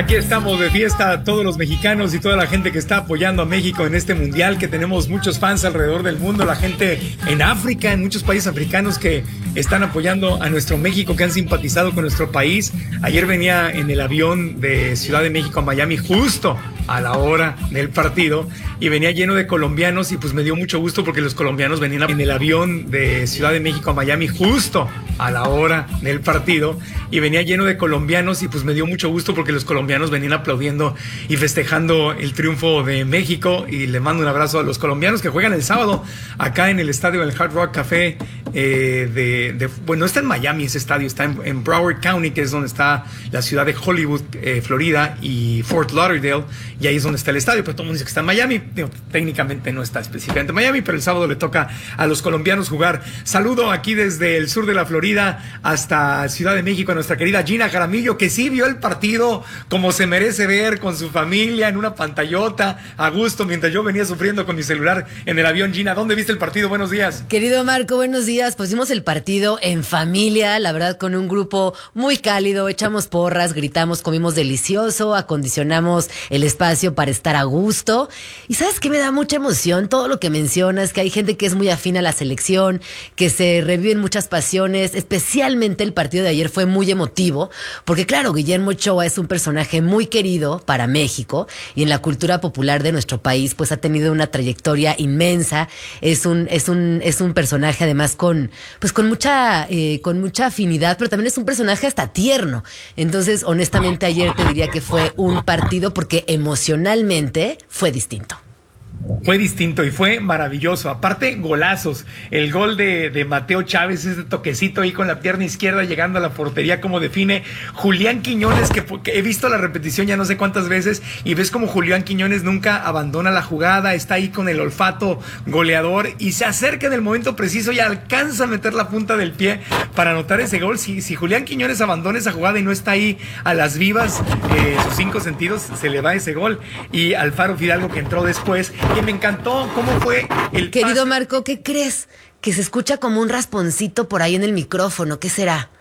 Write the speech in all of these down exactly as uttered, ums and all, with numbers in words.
Aquí estamos de fiesta todos los mexicanos y toda la gente que está apoyando a México en este mundial, que tenemos muchos fans alrededor del mundo, la gente en África, en muchos países africanos que están apoyando a nuestro México, que han simpatizado con nuestro país. Ayer venía en el avión de Ciudad de México a Miami justo a la hora del partido y venía lleno de colombianos y pues me dio mucho gusto porque los colombianos venían en el avión de Ciudad de México a Miami justo a la hora del partido y venía lleno de colombianos y pues me dio mucho gusto porque los colombianos venían aplaudiendo y festejando el triunfo de México. Y le mando un abrazo a los colombianos que juegan el sábado acá en el estadio del Hard Rock Café eh, de, de, bueno, está en Miami ese estadio, está en, en Broward County, que es donde está la ciudad de Hollywood, eh, Florida, y Fort Lauderdale, y ahí es donde está el estadio, pero todo el mundo dice que está en Miami. Digo, técnicamente no está específicamente en Miami, pero el sábado le toca a los colombianos jugar. Saludo aquí desde el sur de la Florida hasta Ciudad de México a nuestra querida Gina Jaramillo, que sí vio el partido como se merece ver, con su familia en una pantallota, a gusto, mientras yo venía sufriendo con mi celular en el avión. Gina, ¿dónde viste el partido? Buenos días. Querido Marco, buenos días. Pues vimos el partido en familia, la verdad, con un grupo muy cálido, echamos porras, gritamos, comimos delicioso, acondicionamos el espacio para estar a gusto. Y ¿sabes qué me da mucha emoción? Todo lo que mencionas, que hay gente que es muy afín a la selección, que se reviven muchas pasiones, especialmente el partido de ayer fue muy emotivo, porque claro, Guillermo Ochoa es un personaje muy querido para México y en la cultura popular de nuestro país, pues ha tenido una trayectoria inmensa, es un, es un, es un personaje además con pues con mucha, eh, con mucha afinidad, pero también es un personaje hasta tierno. Entonces, honestamente, ayer te diría que fue un partido porque emocionalmente fue distinto. Fue distinto y fue maravilloso. Aparte, golazos. El gol de, de Mateo Chávez, ese toquecito ahí con la pierna izquierda llegando a la portería, como define Julián Quiñones, que, que he visto la repetición ya no sé cuántas veces, y ves como Julián Quiñones nunca abandona la jugada, está ahí con el olfato goleador y se acerca en el momento preciso y alcanza a meter la punta del pie para anotar ese gol. Si, si Julián Quiñones abandona esa jugada y no está ahí a las vivas, eh, sus cinco sentidos, se le va ese gol. Y Alfaro Fidalgo, que entró después, que me encantó cómo fue el Querido pase. Marco, ¿qué crees? Que se escucha como un rasponcito por ahí en el micrófono. ¿Qué será?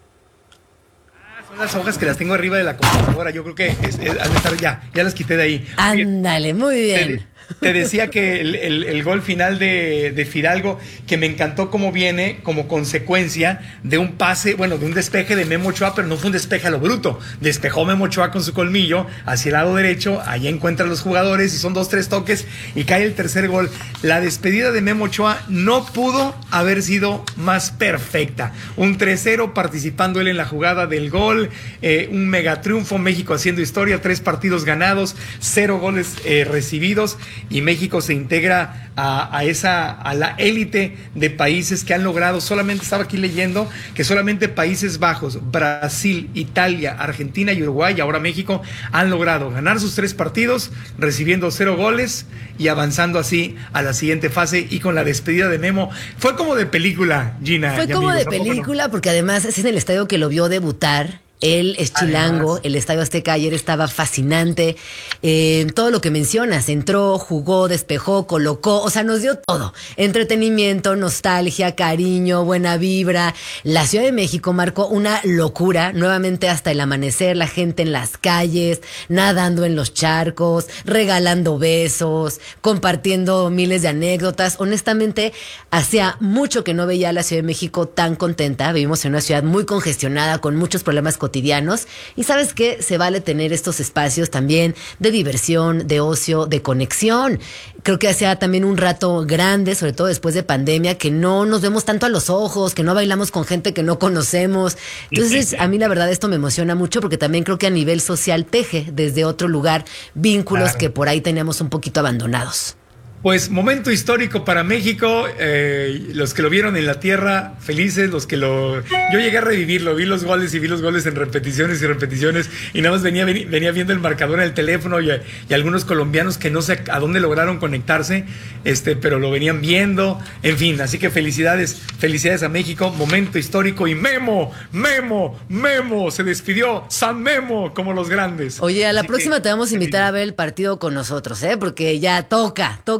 Ah, son las hojas que las tengo arriba de la computadora. Yo creo que es, es, es, estar, ya, ya las quité de ahí. Ándale, muy bien. Te, te decía que el, el, el gol final de, de Fidalgo, que me encantó cómo viene como consecuencia de un pase, bueno, de un despeje de Memo Ochoa, pero no fue un despeje a lo bruto. Despejó Memo Ochoa con su colmillo hacia el lado derecho, ahí encuentra a los jugadores y son dos, tres toques y cae el tercer gol. La despedida de Memo Ochoa no pudo haber sido más perfecta. Un tres cero participando él en la jugada del gol, eh, un mega triunfo, México haciendo historia, tres partidos ganados, cero goles eh, recibidos. Y México se integra a, a esa a la élite de países que han logrado, solamente estaba aquí leyendo que solamente Países Bajos, Brasil, Italia, Argentina y Uruguay, y ahora México, han logrado ganar sus tres partidos, recibiendo cero goles y avanzando así a la siguiente fase. Y con la despedida de Memo, fue como de película, Gina. Fue como amigos, de película, no? Porque además es en el estadio que lo vio debutar. Él es chilango, además, el Estadio Azteca ayer estaba fascinante, eh, todo lo que mencionas, entró, jugó, despejó, colocó, o sea, nos dio todo, entretenimiento, nostalgia, cariño, buena vibra. La Ciudad de México marcó una locura, nuevamente hasta el amanecer, la gente en las calles, nadando en los charcos, regalando besos, compartiendo miles de anécdotas. Honestamente, hacía mucho que no veía a la Ciudad de México tan contenta. Vivimos en una ciudad muy congestionada, con muchos problemas cotidianos, cotidianos, y sabes que se vale tener estos espacios también de diversión, de ocio, de conexión. Creo que hacía también un rato grande, sobre todo después de pandemia, que no nos vemos tanto a los ojos, que no bailamos con gente que no conocemos. Entonces, a mí la verdad esto me emociona mucho porque también creo que a nivel social teje desde otro lugar vínculos claro. que por ahí teníamos un poquito abandonados. Pues momento histórico para México, eh, los que lo vieron en la tierra, felices, los que lo... Yo llegué a revivirlo, vi los goles y vi los goles en repeticiones y repeticiones y nada más venía, venía viendo el marcador en el teléfono y, y algunos colombianos que no sé a dónde lograron conectarse, este, pero lo venían viendo, en fin, así que felicidades, felicidades a México, momento histórico. Y Memo, Memo, Memo, se despidió San Memo como los grandes. Oye, a la así próxima que, te vamos a invitar a ver el partido con nosotros, ¿eh? Porque ya toca, toca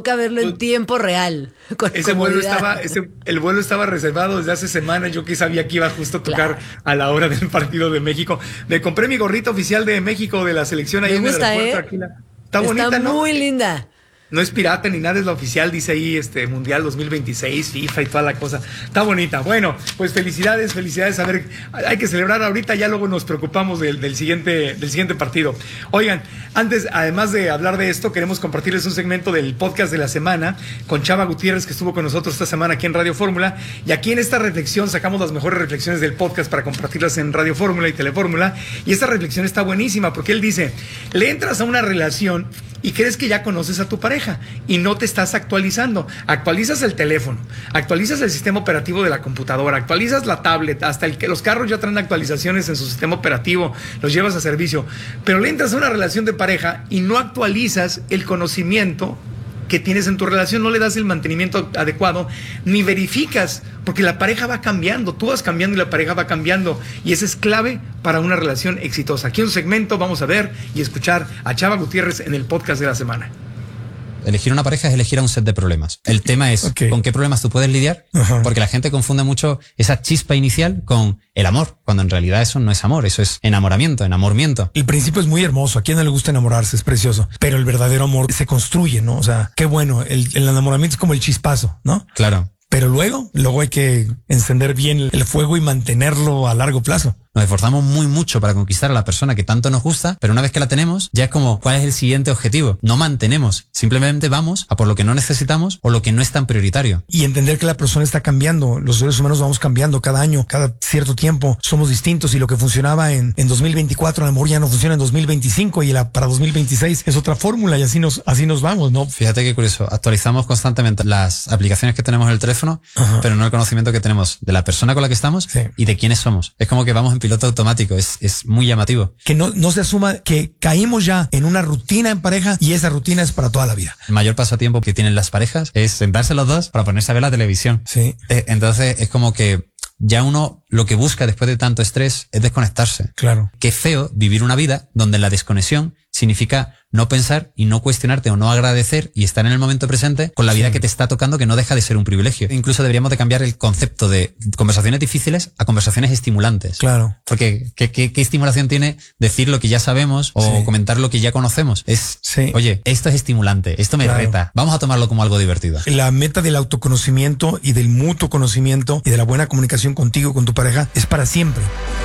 toca verlo en tiempo real. Con ese vuelo estaba, ese, el vuelo estaba reservado desde hace semanas. Yo que sabía que iba justo a tocar claro. a la hora del partido de México. Me compré mi gorrita oficial de México de la selección ahí Me en gusta, el aeropuerto. ¿eh? Aquí la, está bonita, está ¿no? muy linda. No es pirata ni nada, es la oficial, dice ahí este Mundial dos mil veintiséis, FIFA y toda la cosa. Está bonita. Bueno, pues felicidades, felicidades. A ver, hay que celebrar ahorita, ya luego nos preocupamos del, del, siguiente, del siguiente partido. Oigan, antes, además de hablar de esto, queremos compartirles un segmento del podcast de la semana con Chava Gutiérrez, que estuvo con nosotros esta semana aquí en Radio Fórmula. Y aquí en esta reflexión sacamos las mejores reflexiones del podcast para compartirlas en Radio Fórmula y Telefórmula. Y esta reflexión está buenísima porque él dice, le entras a una relación y crees que ya conoces a tu pareja y no te estás actualizando. Actualizas el teléfono, actualizas el sistema operativo de la computadora, actualizas la tablet, hasta el que los carros ya traen actualizaciones en su sistema operativo, los llevas a servicio, pero le entras a una relación de pareja y no actualizas el conocimiento que tienes en tu relación, no le das el mantenimiento adecuado, ni verificas, porque la pareja va cambiando, tú vas cambiando y la pareja va cambiando, y eso es clave para una relación exitosa. Aquí en un segmento vamos a ver y escuchar a Chava Gutiérrez en el podcast de la semana. Elegir una pareja es elegir a un set de problemas. El tema es okay. con qué problemas tú puedes lidiar, uh-huh. porque la gente confunde mucho esa chispa inicial con el amor, cuando en realidad eso no es amor, eso es enamoramiento, enamoramiento. El principio es muy hermoso, a quien no le gusta enamorarse, es precioso, pero el verdadero amor se construye, ¿no? O sea, qué bueno, el, el enamoramiento es como el chispazo, ¿no? Claro. Pero luego, luego hay que encender bien el fuego y mantenerlo a largo plazo. Nos esforzamos muy mucho para conquistar a la persona que tanto nos gusta, pero una vez que la tenemos, ya es como, ¿cuál es el siguiente objetivo? No mantenemos, simplemente vamos a por lo que no necesitamos o lo que no es tan prioritario. Y entender que la persona está cambiando, los seres humanos vamos cambiando cada año, cada cierto tiempo, somos distintos y lo que funcionaba en, en dos mil veinticuatro a lo mejor ya no funciona en dos mil veinticinco y la, para dos mil veintiséis es otra fórmula y así nos, así nos vamos, ¿no? Fíjate qué curioso, actualizamos constantemente las aplicaciones que tenemos en el teléfono, ajá. pero no el conocimiento que tenemos de la persona con la que estamos sí. y de quiénes somos. Es como que vamos en piloto automático. Es, es muy llamativo. Que no, no se asuma que caímos ya en una rutina en pareja y esa rutina es para toda la vida. El mayor pasatiempo que tienen las parejas es sentarse los dos para ponerse a ver la televisión. Sí. Eh, entonces es como que ya uno lo que busca después de tanto estrés es desconectarse. Claro. Qué feo vivir una vida donde la desconexión significa no pensar y no cuestionarte o no agradecer y estar en el momento presente con la vida sí. que te está tocando, que no deja de ser un privilegio. Incluso deberíamos de cambiar el concepto de conversaciones difíciles a conversaciones estimulantes. Claro. Porque ¿qué, qué, qué estimulación tiene decir lo que ya sabemos o sí. comentar lo que ya conocemos? Es, sí. oye, esto es estimulante, esto me claro. reta, vamos a tomarlo como algo divertido. La meta del autoconocimiento y del mutuo conocimiento y de la buena comunicación contigo, con tu pareja, es para siempre.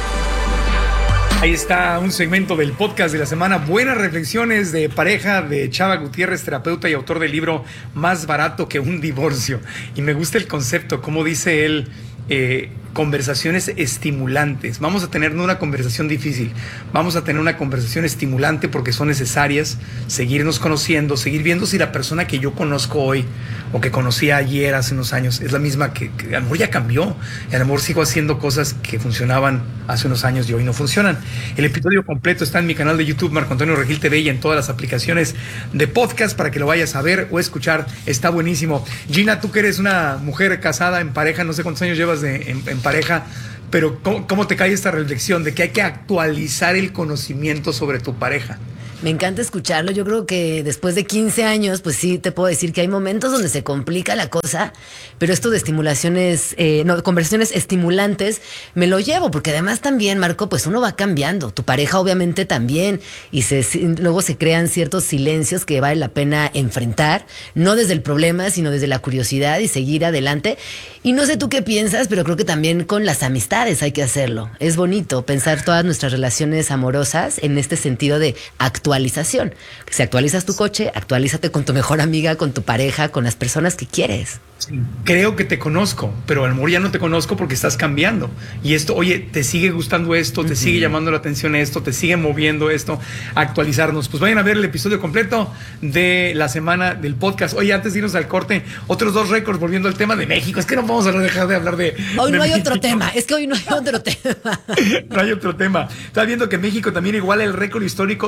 Ahí está un segmento del podcast de la semana. Buenas reflexiones de pareja de Chava Gutiérrez, terapeuta y autor del libro Más barato que un divorcio. Y me gusta el concepto, como dice él, eh, conversaciones estimulantes. Vamos a tener no una conversación difícil, vamos a tener una conversación estimulante porque son necesarias seguirnos conociendo, seguir viendo si la persona que yo conozco hoy o que conocía ayer, hace unos años, es la misma que, que a lo mejor ya cambió y a lo mejor sigo haciendo cosas que funcionaban hace unos años y hoy no funcionan. El episodio completo está en mi canal de YouTube, Marco Antonio Regil T V, y en todas las aplicaciones de podcast para que lo vayas a ver o escuchar. Está buenísimo. Gina, tú que eres una mujer casada en pareja, no sé cuántos años llevas de, en, en pareja, pero ¿cómo, ¿cómo te cae esta reflexión de que hay que actualizar el conocimiento sobre tu pareja? Me encanta escucharlo. Yo creo que después de quince años, pues sí te puedo decir que hay momentos donde se complica la cosa, pero esto de estimulaciones, eh, no, conversaciones estimulantes, me lo llevo, porque además también, Marco, pues uno va cambiando, tu pareja obviamente también, y se, luego se crean ciertos silencios que vale la pena enfrentar, no desde el problema, sino desde la curiosidad y seguir adelante. Y no sé tú qué piensas, pero creo que también con las amistades hay que hacerlo. Es bonito pensar todas nuestras relaciones amorosas en este sentido de actualización. Si actualizas tu coche, actualízate con tu mejor amiga, con tu pareja, con las personas que quieres. Sí, creo que te conozco, pero a lo mejor ya no te conozco porque estás cambiando. Y esto, oye, te sigue gustando esto, te uh-huh. sigue llamando la atención esto, te sigue moviendo esto, actualizarnos. Pues vayan a ver el episodio completo de la semana del podcast. Oye, antes de irnos al corte, otros dos récords volviendo al tema de México. Es que no vamos a dejar de hablar de Hoy de no hay México. otro tema, es que hoy no hay otro tema. No hay otro tema. Estás viendo que México también iguala el récord histórico. Solamente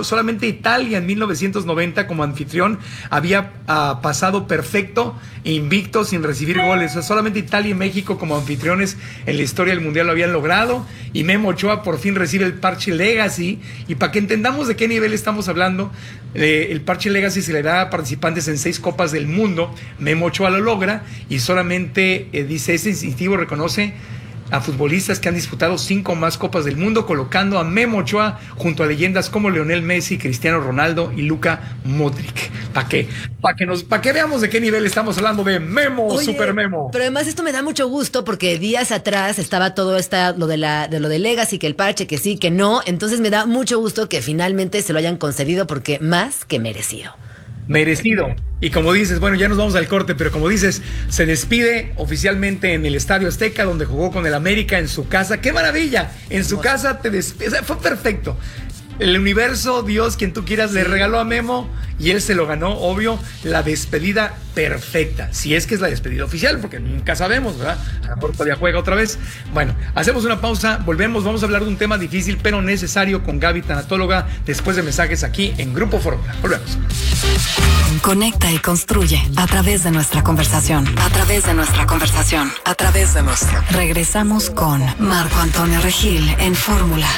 solamente Italia en mil novecientos noventa como anfitrión había uh, pasado perfecto e invicto sin recibir goles. O sea, solamente Italia y México como anfitriones en la historia del Mundial lo habían logrado, y Memo Ochoa por fin recibe el parche Legacy. Y para que entendamos de qué nivel estamos hablando, eh, el parche Legacy se le da a participantes en seis copas del mundo. Memo Ochoa lo logra, y solamente eh, dice, ese distintivo reconoce a futbolistas que han disputado cinco más copas del mundo, colocando a Memo Ochoa junto a leyendas como Lionel Messi, Cristiano Ronaldo y Luka Modric. ¿Para qué? Para que nos, para que veamos de qué nivel estamos hablando de Memo, Oye, Super Memo. Pero además esto me da mucho gusto porque días atrás estaba todo esta, lo de la, de lo de Legacy, que el parche, que sí, que no. Entonces me da mucho gusto que finalmente se lo hayan concedido, porque más que merecido. Merecido. Y como dices, bueno, ya nos vamos al corte, pero como dices, se despide oficialmente en el Estadio Azteca, donde jugó con el América en su casa. ¡Qué maravilla! En su casa te despides. O sea, fue perfecto. El universo, Dios, quien tú quieras, sí, le regaló a Memo y él se lo ganó, obvio, la despedida perfecta. Si es que es la despedida oficial, porque nunca sabemos, ¿verdad? A lo mejor todavía juega otra vez. Bueno, hacemos una pausa, volvemos, vamos a hablar de un tema difícil pero necesario con Gaby, tanatóloga, después de mensajes aquí en Grupo Fórmula. Volvemos. Conecta y construye a través de nuestra conversación, a través de nuestra conversación, a través de nuestra. Regresamos con Marco Antonio Regil en Fórmula.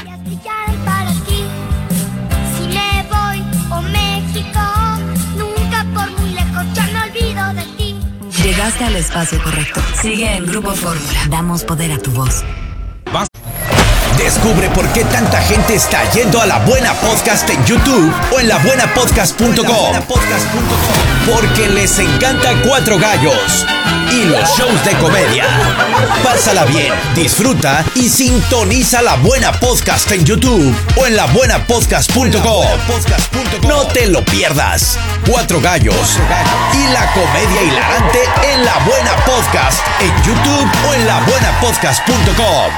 Llegaste al espacio correcto. Sigue en Grupo Fórmula. Damos poder a tu voz. Descubre por qué tanta gente está yendo a La Buena Podcast en YouTube o en la buena podcast punto com. Porque les encanta Cuatro Gallos y los shows de comedia. Pásala bien, disfruta y sintoniza La Buena Podcast en YouTube o en la buena podcast punto com. No te lo pierdas. Cuatro Gallos y la comedia hilarante en La Buena Podcast en YouTube o en la buena podcast punto com.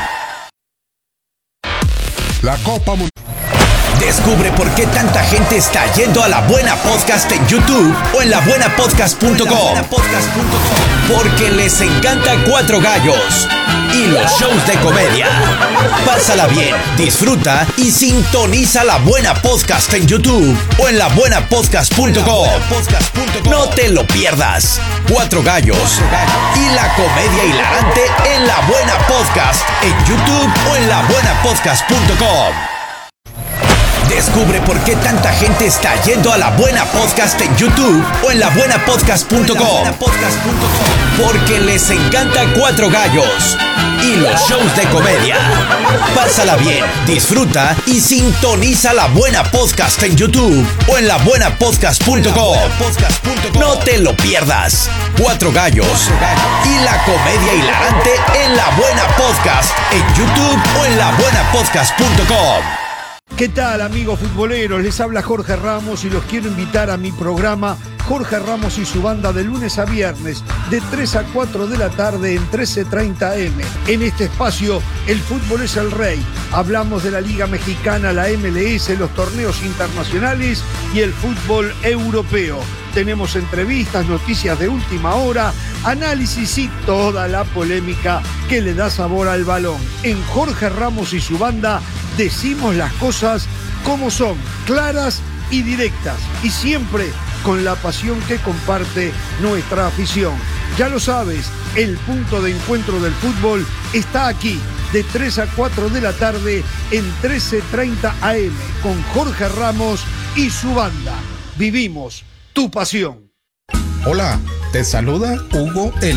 La Copa Mundial. Descubre por qué tanta gente está yendo a La Buena Podcast en YouTube o en la buena podcast punto com. Porque les encanta Cuatro Gallos y los shows de comedia. Pásala bien, disfruta y sintoniza La Buena Podcast en YouTube o en la buena podcast punto com. No te lo pierdas. Cuatro Gallos y la comedia hilarante en La Buena Podcast en YouTube o en la buena podcast punto com. Descubre por qué tanta gente está yendo a La Buena Podcast en YouTube o en la buena podcast punto com. Porque les encanta Cuatro Gallos y los shows de comedia. Pásala bien, disfruta y sintoniza La Buena Podcast en YouTube o en la buena podcast punto com. No te lo pierdas. Cuatro Gallos y la comedia hilarante en La Buena Podcast en YouTube o en la buena podcast punto com. ¿Qué tal, amigos futboleros? Les habla Jorge Ramos y los quiero invitar a mi programa Jorge Ramos y su banda de lunes a viernes de tres a cuatro de la tarde en trece treinta eme. En este espacio, el fútbol es el rey. Hablamos de la Liga Mexicana, la eme ele ese, los torneos internacionales y el fútbol europeo. Tenemos entrevistas, noticias de última hora, análisis y toda la polémica que le da sabor al balón. En Jorge Ramos y su banda decimos las cosas como son, claras y directas, y siempre con la pasión que comparte nuestra afición. Ya lo sabes, el punto de encuentro del fútbol está aquí, de tres a cuatro de la tarde en trece treinta eme, con Jorge Ramos y su banda. Vivimos tu pasión. Hola, te saluda Hugo el